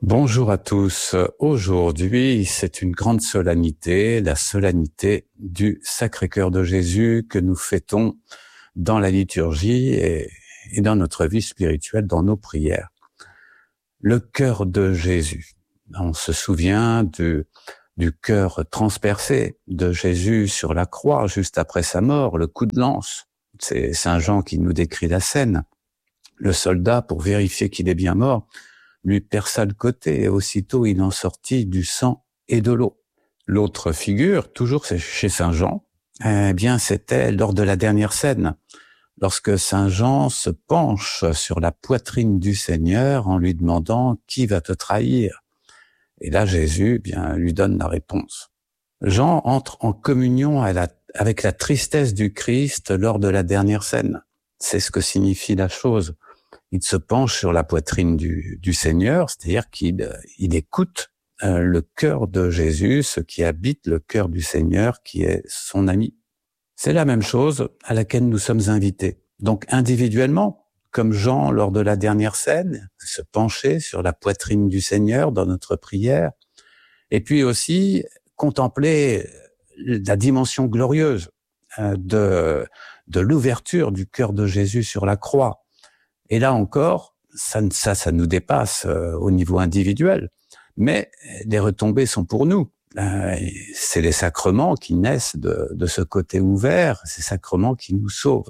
Bonjour à tous. Aujourd'hui, c'est une grande solennité, la solennité du Sacré-Cœur de Jésus que nous fêtons dans la liturgie et dans notre vie spirituelle, dans nos prières. Le cœur de Jésus. On se souvient du cœur transpercé de Jésus sur la croix, juste après sa mort, le coup de lance. C'est Saint Jean qui nous décrit la scène. Le soldat, pour vérifier qu'il est bien mort, lui perça le côté et aussitôt il en sortit du sang et de l'eau. L'autre figure, toujours chez Saint Jean, c'était lors de la dernière scène, lorsque Saint Jean se penche sur la poitrine du Seigneur en lui demandant « Qui va te trahir ?» Et là, Jésus, lui donne la réponse. Jean entre en communion avec la tristesse du Christ lors de la dernière scène. C'est ce que signifie la chose. Il se penche sur la poitrine du Seigneur, c'est-à-dire qu'il écoute le cœur de Jésus, ce qui habite le cœur du Seigneur, qui est son ami. C'est la même chose à laquelle nous sommes invités. Donc individuellement, comme Jean lors de la dernière scène, se pencher sur la poitrine du Seigneur dans notre prière, et puis aussi contempler la dimension glorieuse de l'ouverture du cœur de Jésus sur la croix. Et là encore, ça nous dépasse au niveau individuel, mais les retombées sont pour nous. C'est les sacrements qui naissent de ce côté ouvert, ces sacrements qui nous sauvent.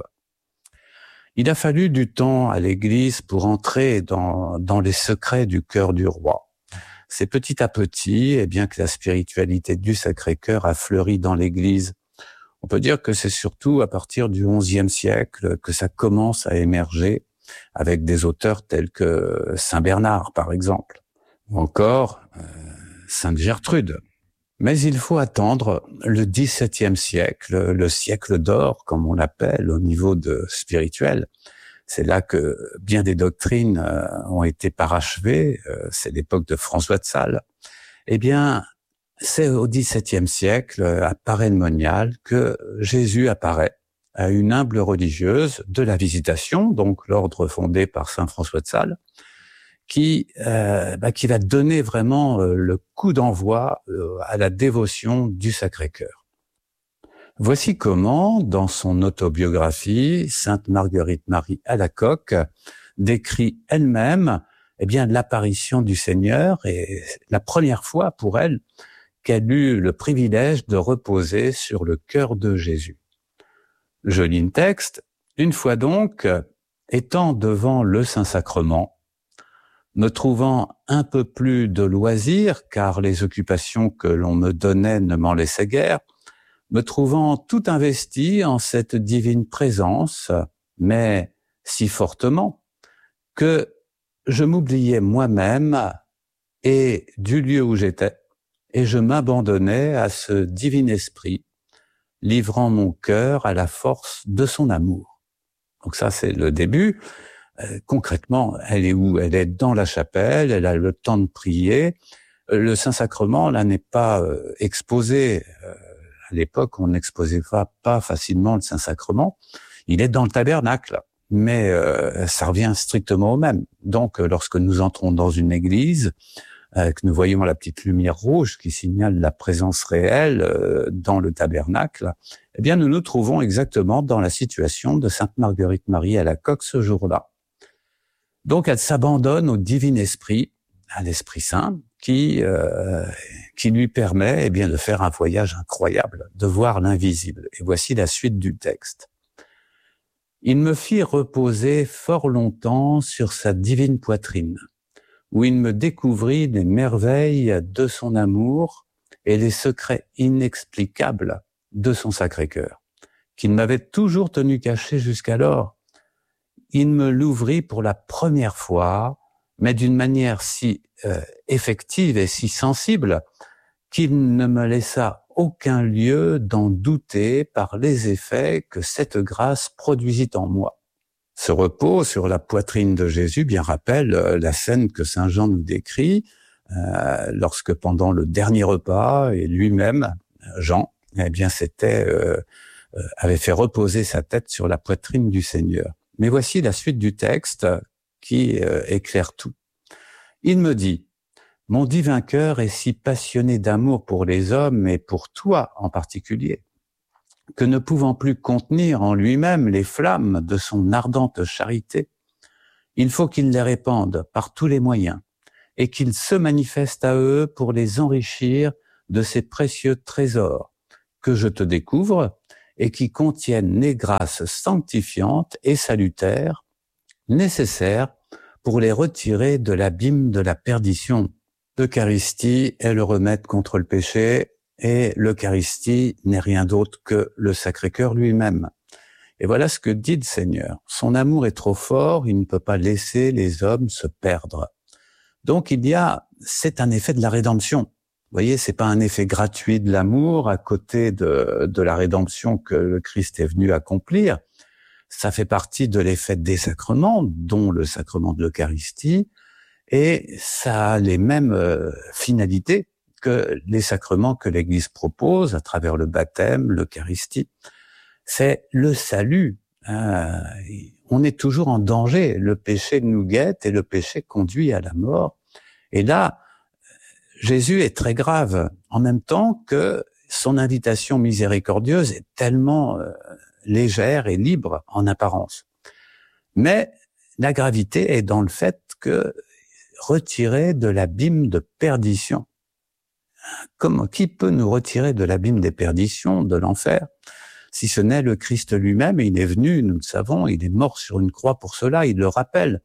Il a fallu du temps à l'Église pour entrer dans les secrets du cœur du roi. C'est petit à petit, que la spiritualité du Sacré-Cœur a fleuri dans l'Église. On peut dire que c'est surtout à partir du XIe siècle que ça commence à émerger, avec des auteurs tels que Saint Bernard, par exemple, ou encore Sainte Gertrude. Mais il faut attendre le XVIIe siècle, le siècle d'or, comme on l'appelle, au niveau spirituel. C'est là que bien des doctrines ont été parachevées. C'est l'époque de François de Sales. C'est au XVIIe siècle, à Paray-le-Monial, que Jésus apparaît à une humble religieuse de la Visitation, donc l'ordre fondé par saint François de Sales, qui va donner vraiment le coup d'envoi à la dévotion du Sacré-Cœur. Voici comment, dans son autobiographie, sainte Marguerite-Marie Alacoque décrit elle-même l'apparition du Seigneur et la première fois pour elle qu'elle eut le privilège de reposer sur le cœur de Jésus. Je lis le texte. Une fois donc, étant devant le Saint-Sacrement, me trouvant un peu plus de loisir, car les occupations que l'on me donnait ne m'en laissaient guère, me trouvant tout investi en cette divine présence, mais si fortement, que je m'oubliais moi-même et du lieu où j'étais, et je m'abandonnais à ce divin esprit, livrant mon cœur à la force de son amour. Donc ça, c'est le début. Concrètement, elle est où? Elle est dans la chapelle, elle a le temps de prier. Le Saint-Sacrement, là, n'est pas exposé. À l'époque, on n'exposait pas facilement le Saint-Sacrement. Il est dans le tabernacle, mais ça revient strictement au même. Donc, lorsque nous entrons dans une église, que nous voyons la petite lumière rouge qui signale la présence réelle dans le tabernacle, nous nous trouvons exactement dans la situation de sainte Marguerite-Marie Alacoque ce jour-là. Donc, elle s'abandonne au divin esprit, à l'Esprit Saint, qui lui permet de faire un voyage incroyable, de voir l'invisible. Et voici la suite du texte. Il me fit reposer fort longtemps sur sa divine poitrine, où il me découvrit les merveilles de son amour et les secrets inexplicables de son Sacré-Cœur, qu'il m'avait toujours tenu caché jusqu'alors. Il me l'ouvrit pour la première fois, mais d'une manière si effective et si sensible qu'il ne me laissa aucun lieu d'en douter par les effets que cette grâce produisit en moi. Ce repos sur la poitrine de Jésus rappelle la scène que saint Jean nous décrit lorsque pendant le dernier repas, et lui-même, Jean, avait fait reposer sa tête sur la poitrine du Seigneur. Mais voici la suite du texte qui éclaire tout. Il me dit, Mon divin cœur est si passionné d'amour pour les hommes et pour toi en particulier, que ne pouvant plus contenir en lui-même les flammes de son ardente charité, il faut qu'il les répande par tous les moyens et qu'il se manifeste à eux pour les enrichir de ces précieux trésors que je te découvre et qui contiennent les grâces sanctifiantes et salutaires nécessaires pour les retirer de l'abîme de la perdition. L'Eucharistie est le remède contre le péché et l'Eucharistie n'est rien d'autre que le Sacré-Cœur lui-même. Et voilà ce que dit le Seigneur. Son amour est trop fort, il ne peut pas laisser les hommes se perdre. Donc c'est un effet de la rédemption. Vous voyez, c'est pas un effet gratuit de l'amour à côté de la rédemption que le Christ est venu accomplir. Ça fait partie de l'effet des sacrements, dont le sacrement de l'Eucharistie, et ça a les mêmes finalités que les sacrements que l'Église propose à travers le baptême, l'Eucharistie. C'est le salut. On est toujours en danger. Le péché nous guette et le péché conduit à la mort. Et là, Jésus est très grave, en même temps que son invitation miséricordieuse est tellement légère et libre en apparence. Mais la gravité est dans le fait que retirer de l'abîme de perdition. Qui peut nous retirer de l'abîme des perditions, de l'enfer, si ce n'est le Christ lui-même? Il est venu, nous le savons, il est mort sur une croix pour cela, il le rappelle.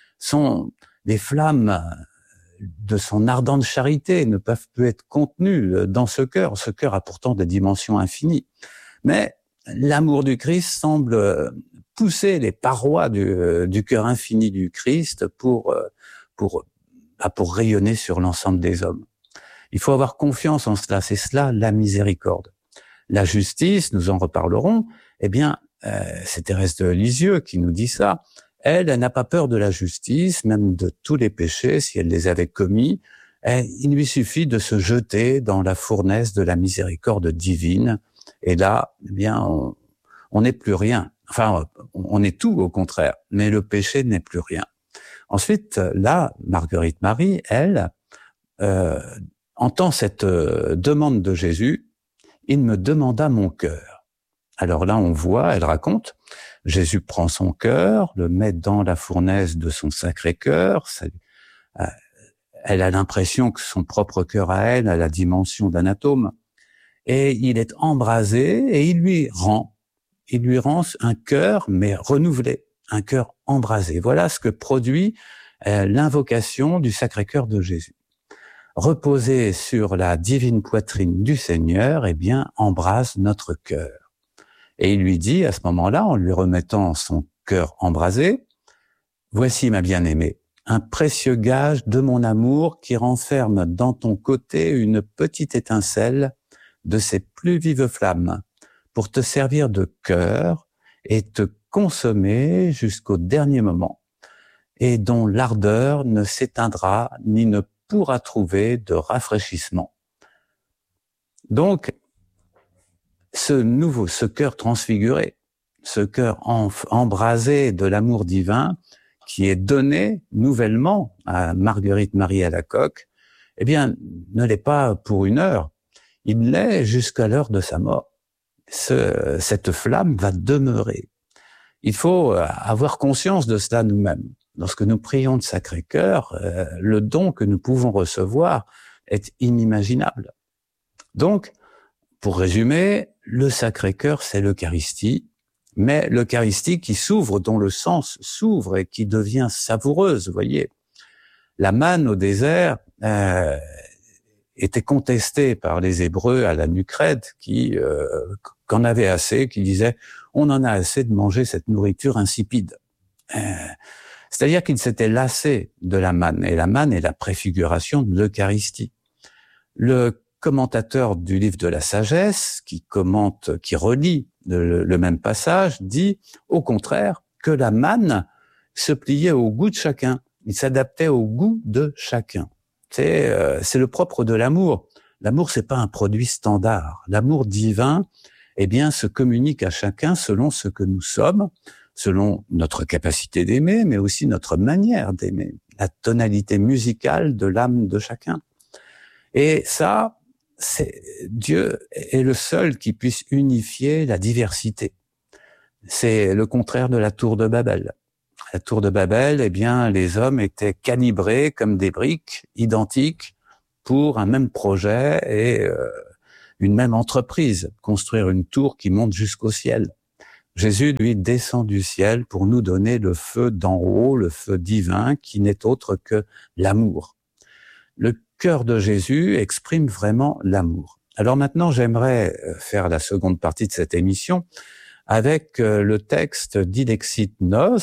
Les flammes de son ardente charité ne peuvent plus être contenues dans ce cœur. Ce cœur a pourtant des dimensions infinies. Mais l'amour du Christ semble pousser les parois du cœur infini du Christ pour rayonner sur l'ensemble des hommes. Il faut avoir confiance en cela, c'est cela la miséricorde. La justice, nous en reparlerons, c'est Thérèse de Lisieux qui nous dit ça. Elle n'a pas peur de la justice, même de tous les péchés, si elle les avait commis. Il lui suffit de se jeter dans la fournaise de la miséricorde divine. Et là, on n'est plus rien. Enfin, on est tout au contraire, mais le péché n'est plus rien. Ensuite, là, Marguerite Marie, elle, entend cette demande de Jésus. Il me demanda mon cœur. Alors là, on voit, elle raconte, Jésus prend son cœur, le met dans la fournaise de son Sacré-Cœur. Elle a l'impression que son propre cœur à elle a la dimension d'un atome. Et il est embrasé et il lui rend un cœur, mais renouvelé, un cœur embrasé. Voilà ce que produit l'invocation du Sacré-Cœur de Jésus. Reposer sur la divine poitrine du Seigneur, embrase notre cœur. Et il lui dit, à ce moment-là, en lui remettant son cœur embrasé, « Voici ma bien-aimée, un précieux gage de mon amour qui renferme dans ton côté une petite étincelle de ses plus vives flammes, pour te servir de cœur et te consommer jusqu'au dernier moment, et dont l'ardeur ne s'éteindra ni ne pourra trouver de rafraîchissement. » Donc, ce cœur transfiguré, ce cœur embrasé de l'amour divin qui est donné nouvellement à Marguerite Marie Alacoque, ne l'est pas pour une heure, il l'est jusqu'à l'heure de sa mort. Cette flamme va demeurer. Il faut avoir conscience de cela nous-mêmes. Lorsque nous prions le Sacré-Cœur, le don que nous pouvons recevoir est inimaginable. Donc, pour résumer, le Sacré-Cœur, c'est l'Eucharistie, mais l'Eucharistie qui s'ouvre, dont le sens s'ouvre et qui devient savoureuse, vous voyez. La manne au désert était contestée par les Hébreux à la Nucrède qui qu'en avait assez, qui disaient « on en a assez de manger cette nourriture insipide ». C'est-à-dire qu'ils s'étaient lassés de la manne, et la manne est la préfiguration de l'Eucharistie. Le commentateur du livre de la sagesse, qui relit le même passage, dit au contraire que la manne se pliait au goût de chacun. Il s'adaptait au goût de chacun. C'est le propre de l'amour. L'amour, c'est pas un produit standard. L'amour divin, se communique à chacun selon ce que nous sommes, selon notre capacité d'aimer, mais aussi notre manière d'aimer. la tonalité musicale de l'âme de chacun. Et ça, Dieu est le seul qui puisse unifier la diversité. C'est le contraire de la tour de Babel. La tour de Babel, eh bien, les hommes étaient calibrés comme des briques identiques pour un même projet et une même entreprise, construire une tour qui monte jusqu'au ciel. Jésus, lui, descend du ciel pour nous donner le feu d'en haut, le feu divin, qui n'est autre que l'amour. Le cœur de Jésus exprime vraiment l'amour. Alors maintenant, j'aimerais faire la seconde partie de cette émission avec le texte d'Ilexit Nos,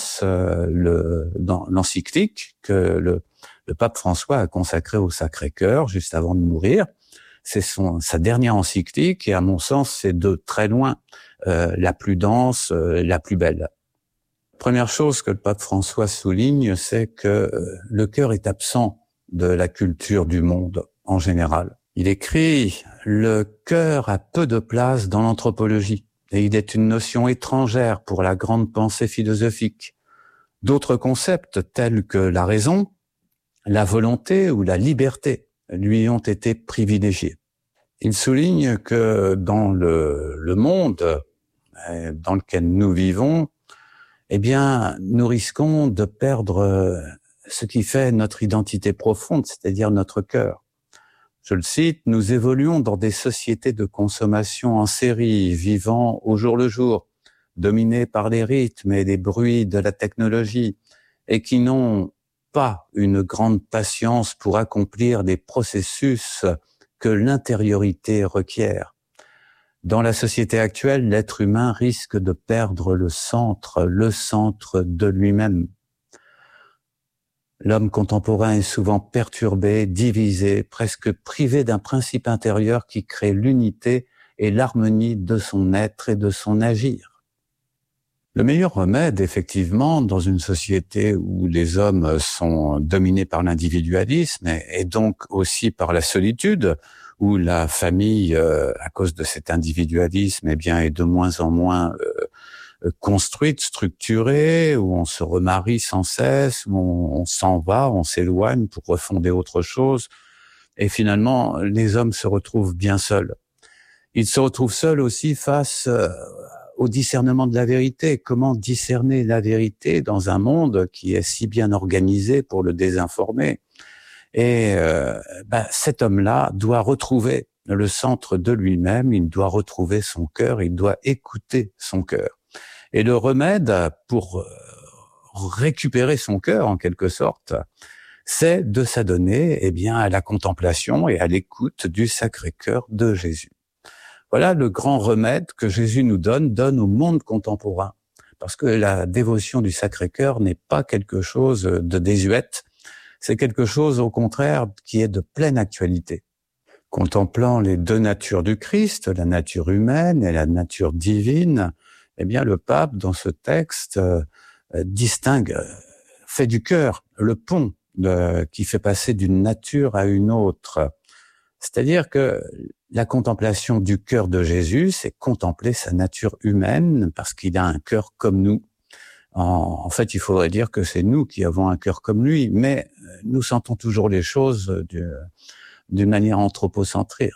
dans l'encyclique que le pape François a consacré au Sacré-Cœur juste avant de mourir. C'est sa dernière encyclique et à mon sens, c'est de très loin la plus dense, la plus belle. Première chose que le pape François souligne, c'est que le cœur est absent de la culture du monde en général. Il écrit « Le cœur a peu de place dans l'anthropologie et il est une notion étrangère pour la grande pensée philosophique. D'autres concepts tels que la raison, la volonté ou la liberté lui ont été privilégiés. » Il souligne que dans le monde dans lequel nous vivons, eh bien, nous risquons de perdre ce qui fait notre identité profonde, c'est-à-dire notre cœur. Je le cite, « Nous évoluons dans des sociétés de consommation en série, vivant au jour le jour, dominées par les rythmes et les bruits de la technologie, et qui n'ont pas une grande patience pour accomplir des processus que l'intériorité requiert. Dans la société actuelle, l'être humain risque de perdre le centre de lui-même. L'homme contemporain est souvent perturbé, divisé, presque privé d'un principe intérieur qui crée l'unité et l'harmonie de son être et de son agir. » Le meilleur remède, effectivement, dans une société où les hommes sont dominés par l'individualisme et donc aussi par la solitude, où la famille, à cause de cet individualisme, eh bien, est de moins en moins construite, structurée, où on se remarie sans cesse, où on s'en va, on s'éloigne pour refonder autre chose. Et finalement, les hommes se retrouvent bien seuls. Ils se retrouvent seuls aussi face au discernement de la vérité. Comment discerner la vérité dans un monde qui est si bien organisé pour le désinformer ? Et cet homme-là doit retrouver le centre de lui-même, il doit retrouver son cœur, il doit écouter son cœur. Et le remède pour récupérer son cœur, en quelque sorte, c'est de s'adonner à la contemplation et à l'écoute du Sacré-Cœur de Jésus. Voilà le grand remède que Jésus nous donne au monde contemporain. Parce que la dévotion du Sacré-Cœur n'est pas quelque chose de désuète, c'est quelque chose, au contraire, qui est de pleine actualité. Contemplant les deux natures du Christ, la nature humaine et la nature divine, eh bien, le pape, dans ce texte, distingue, fait du cœur le pont qui fait passer d'une nature à une autre. C'est-à-dire que la contemplation du cœur de Jésus, c'est contempler sa nature humaine, parce qu'il a un cœur comme nous. En fait, il faudrait dire que c'est nous qui avons un cœur comme lui, mais nous sentons toujours les choses d'une manière anthropocentrée,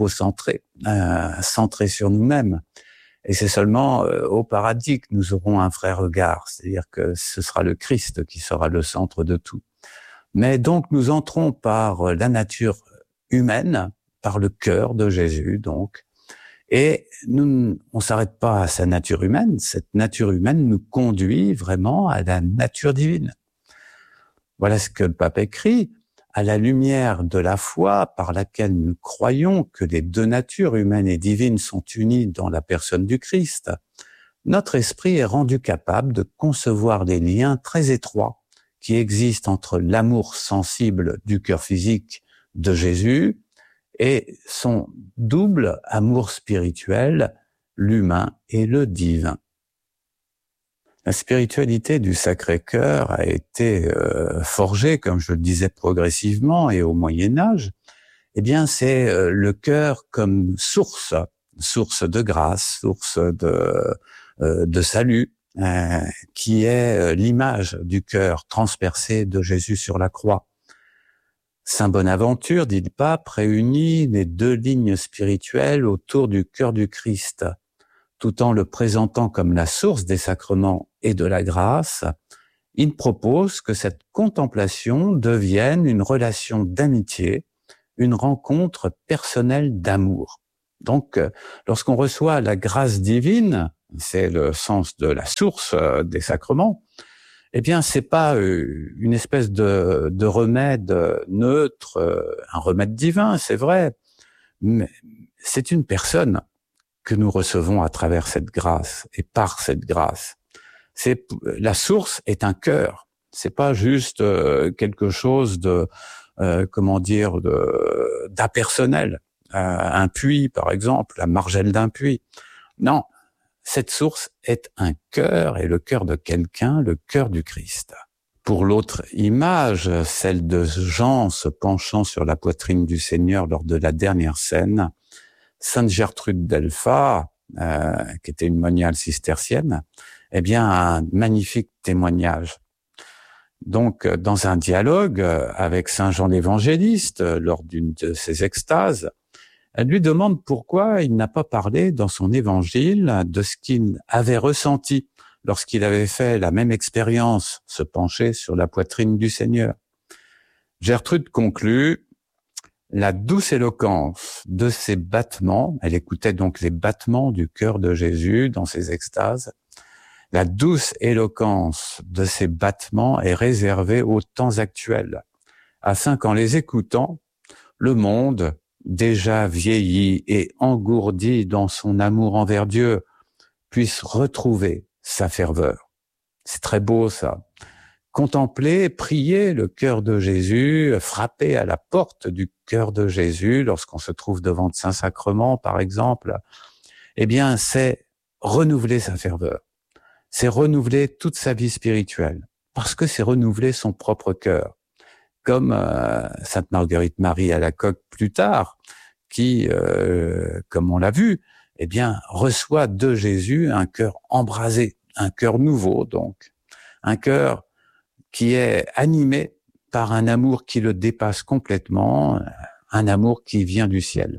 centrée sur nous-mêmes. Et c'est seulement au paradis que nous aurons un vrai regard, c'est-à-dire que ce sera le Christ qui sera le centre de tout. Mais donc, nous entrons par la nature humaine, par le cœur de Jésus, donc, et nous, on s'arrête pas à sa nature humaine. Cette nature humaine nous conduit vraiment à la nature divine. Voilà ce que le pape écrit. À la lumière de la foi par laquelle nous croyons que les deux natures humaines et divines sont unies dans la personne du Christ, notre esprit est rendu capable de concevoir des liens très étroits qui existent entre l'amour sensible du cœur physique de Jésus et son double amour spirituel, l'humain et le divin. La spiritualité du Sacré-Cœur a été forgée, comme je le disais, progressivement et au Moyen-Âge. Eh bien, c'est le cœur comme source de grâce, source de salut, qui est l'image du cœur transpercé de Jésus sur la croix. Saint Bonaventure, dit le pape, réunit les deux lignes spirituelles autour du cœur du Christ, tout en le présentant comme la source des sacrements et de la grâce. Il propose que cette contemplation devienne une relation d'amitié, une rencontre personnelle d'amour. Donc, lorsqu'on reçoit la grâce divine, c'est le sens de la source des sacrements, eh bien, c'est pas une espèce de remède neutre, un remède divin, c'est vrai, mais c'est une personne que nous recevons à travers cette grâce et par cette grâce. La source est un cœur. C'est pas juste quelque chose de d'impersonnel, un puits par exemple, la margelle d'un puits. Non, cette source est un cœur, et le cœur de quelqu'un, le cœur du Christ. Pour l'autre image, celle de Jean se penchant sur la poitrine du Seigneur lors de la dernière scène, Sainte Gertrude d'Elpha, qui était une moniale cistercienne, eh bien, un magnifique témoignage. Donc, dans un dialogue avec Saint Jean l'Évangéliste, lors d'une de ses extases, elle lui demande pourquoi il n'a pas parlé dans son évangile de ce qu'il avait ressenti lorsqu'il avait fait la même expérience, se pencher sur la poitrine du Seigneur. Gertrude conclut: la douce éloquence de ses battements, elle écoutait donc les battements du cœur de Jésus dans ses extases, la douce éloquence de ces battements est réservée aux temps actuels, afin qu'en les écoutant, le monde, déjà vieilli et engourdi dans son amour envers Dieu, puisse retrouver sa ferveur. C'est très beau ça. Contempler, prier le cœur de Jésus, frapper à la porte du cœur de Jésus lorsqu'on se trouve devant le Saint-Sacrement, par exemple, eh bien, c'est renouveler sa ferveur. C'est renouveler toute sa vie spirituelle, parce que c'est renouveler son propre cœur. Comme Sainte Marguerite Marie Alacoque plus tard, qui, comme on l'a vu, eh bien, reçoit de Jésus un cœur embrasé, un cœur nouveau donc, un cœur qui est animé par un amour qui le dépasse complètement, un amour qui vient du ciel.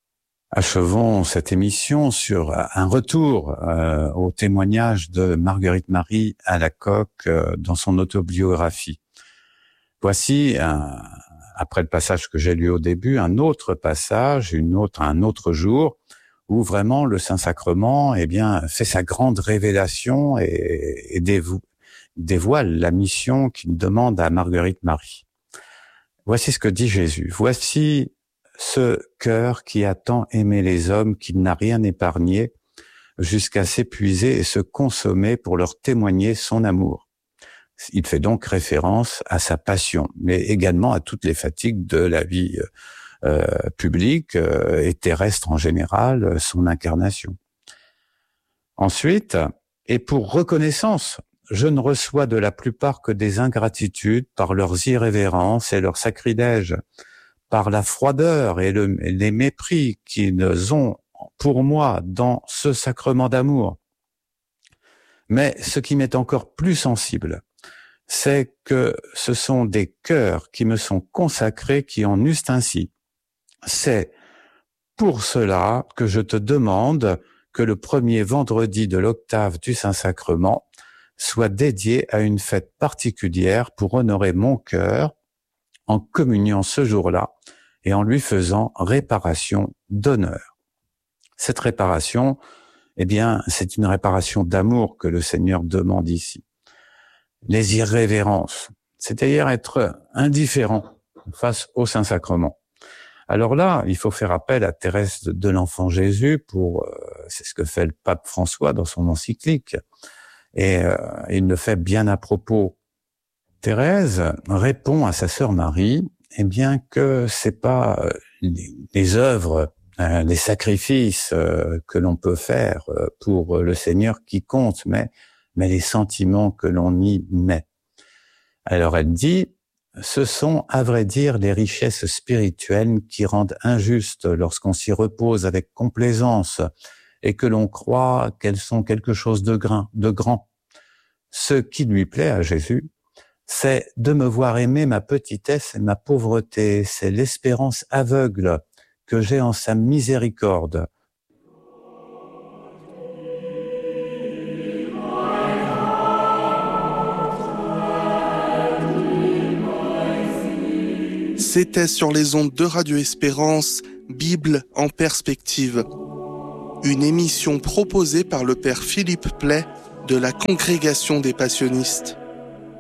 Achevons cette émission sur un retour au témoignage de Marguerite Marie Alacoque dans son autobiographie. Voici, après le passage que j'ai lu au début, un autre passage, un autre jour, où vraiment le Saint-Sacrement, eh bien, fait sa grande révélation et dévoile la mission qu'il demande à Marguerite Marie. Voici ce que dit Jésus. Voici ce cœur qui a tant aimé les hommes qu'il n'a rien épargné jusqu'à s'épuiser et se consommer pour leur témoigner son amour. Il fait donc référence à sa passion, mais également à toutes les fatigues de la vie publique et terrestre en général, son incarnation. Ensuite, et pour reconnaissance, je ne reçois de la plupart que des ingratitudes par leurs irrévérences et leurs sacrilèges, par la froideur et les mépris qu'ils ont pour moi dans ce sacrement d'amour. Mais ce qui m'est encore plus sensible, c'est que ce sont des cœurs qui me sont consacrés qui en eussent ainsi. C'est pour cela que je te demande que le premier vendredi de l'octave du Saint-Sacrement soit dédié à une fête particulière pour honorer mon cœur en communiant ce jour-là et en lui faisant réparation d'honneur. Cette réparation, eh bien, c'est une réparation d'amour que le Seigneur demande ici. Les irrévérences, c'est-à-dire être indifférent face au Saint-Sacrement. Alors là, il faut faire appel à Thérèse de l'Enfant Jésus c'est ce que fait le pape François dans son encyclique. Et il le fait bien à propos. Thérèse répond à sa sœur Marie, eh bien que c'est pas les œuvres, les sacrifices que l'on peut faire pour le Seigneur qui comptent, mais les sentiments que l'on y met. Alors elle dit, ce sont à vrai dire les richesses spirituelles qui rendent injuste lorsqu'on s'y repose avec complaisance et que l'on croit qu'elles sont quelque chose de grand. Ce qui lui plaît à Jésus, c'est de me voir aimer ma petitesse et ma pauvreté. C'est l'espérance aveugle que j'ai en sa miséricorde. C'était sur les ondes de Radio Espérance, Bible en perspective. Une émission proposée par le père Philippe Play de la Congrégation des Passionistes.